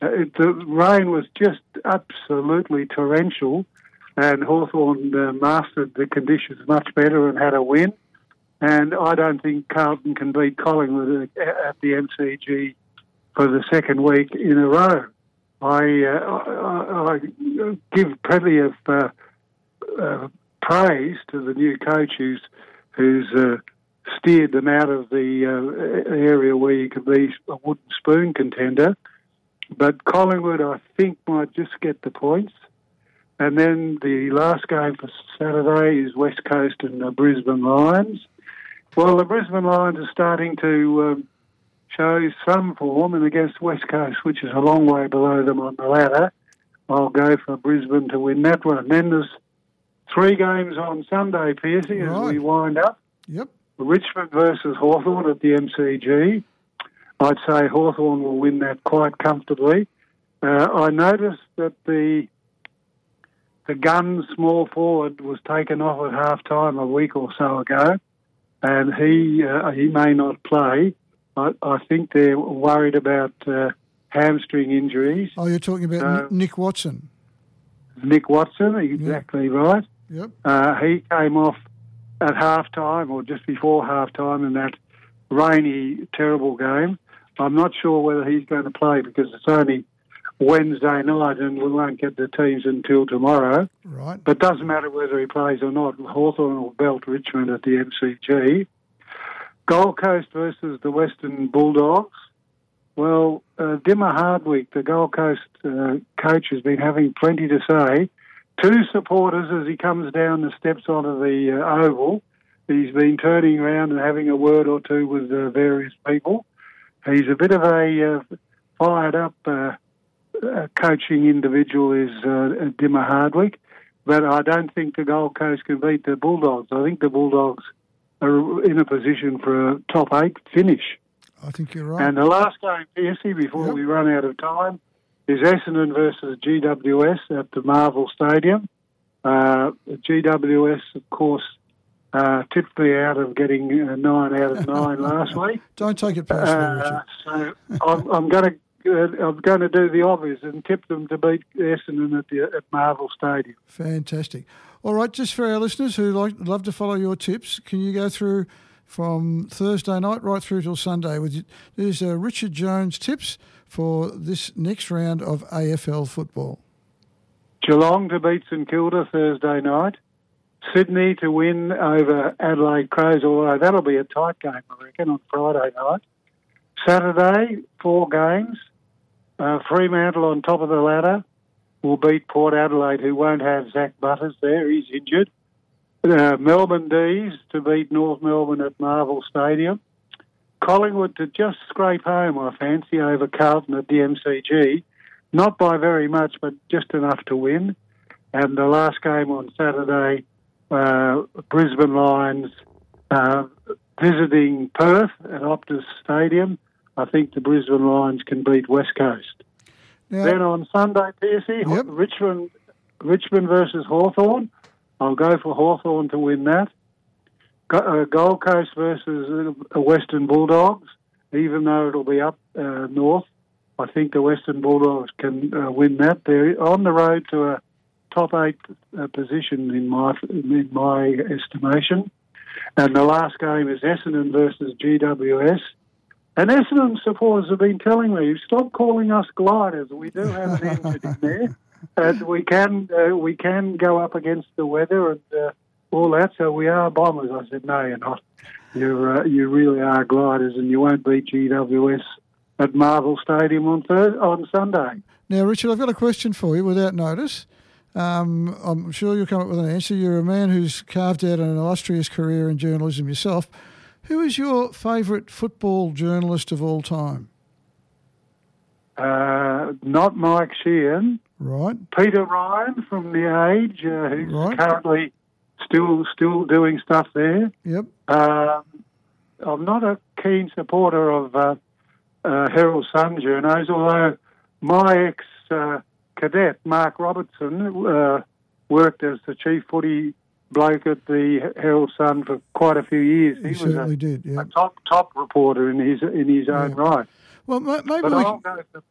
The rain was just absolutely torrential, and Hawthorn mastered the conditions much better and had a win. And I don't think Carlton can beat Collingwood at the MCG for the second week in a row. I give plenty of praise to the new coach who's steered them out of the area where you could be a wooden spoon contender. But Collingwood, I think, might just get the points. And then the last game for Saturday is West Coast and the Brisbane Lions. Well, the Brisbane Lions are starting to show some form, and against West Coast, which is a long way below them on the ladder, I'll go for Brisbane to win that one. Then there's 3 games on Sunday, Piercy, as we wind up. Yep. Richmond versus Hawthorn at the MCG. I'd say Hawthorn will win that quite comfortably. I noticed that the gun small forward was taken off at half-time a week or so ago, and he may not play. I think they're worried about hamstring injuries. Oh, you're talking about Nick Watson. Nick Watson, exactly right. Yep. He came off at half-time or just before half-time in that rainy, terrible game. I'm not sure whether he's going to play because it's only Wednesday night and we won't get the teams until tomorrow. Right. But it doesn't matter whether he plays or not. Hawthorn will belt Richmond at the MCG. Gold Coast versus the Western Bulldogs. Well, Dimmer Hardwick, the Gold Coast coach, has been having plenty to say to supporters as he comes down the steps onto the oval. He's been turning around and having a word or two with various people. He's a bit of a fired-up coaching individual, is Dimmer Hardwick, but I don't think the Gold Coast can beat the Bulldogs. I think the Bulldogs are in a position for a top 8 finish. I think you're right. And the last game, Piercy, before we run out of time, is Essendon versus GWS at the Marvel Stadium. GWS, of course, tipped me out of getting 9 out of 9 last week. Don't take it personally, Richard. So I'm going to do the obvious and tip them to beat Essendon at Marvel Stadium. Fantastic. All right, just for our listeners who love to follow your tips, can you go through from Thursday night right through till Sunday? There's Richard Jones tips for this next round of AFL football. Geelong to beat St Kilda Thursday night. Sydney to win over Adelaide Crows, although that'll be a tight game, I reckon, on Friday night. Saturday, 4 games. Fremantle on top of the ladder will beat Port Adelaide, who won't have Zach Butters there. He's injured. Melbourne D's to beat North Melbourne at Marvel Stadium. Collingwood to just scrape home, I fancy, over Carlton at the MCG. Not by very much, but just enough to win. And the last game on Saturday, Brisbane Lions visiting Perth at Optus Stadium. I think the Brisbane Lions can beat West Coast. Now, then on Sunday, Piercy, Richmond versus Hawthorn. I'll go for Hawthorn to win that. Gold Coast versus Western Bulldogs. Even though it'll be up north, I think the Western Bulldogs can win that. They're on the road to a top 8 position in my estimation. And the last game is Essendon versus GWS. And Essendon supporters have been telling me, stop calling us gliders. We do have an engine in there. And we can go up against the weather and all that, so we are bombers. I said, no, you're not. You really are gliders, and you won't beat GWS at Marvel Stadium on Sunday. Now, Richard, I've got a question for you without notice. I'm sure you'll come up with an answer. You're a man who's carved out an illustrious career in journalism yourself. Who is your favourite football journalist of all time? Not Mike Sheehan. Right. Peter Ryan from The Age, who's currently still doing stuff there. Yep. I'm not a keen supporter of Herald Sun journos, although my ex-cadet, Mark Robertson, worked as the chief footy bloke at the Herald Sun for quite a few years. He certainly did, yeah. A top reporter in his own right. Well, maybe I'll go for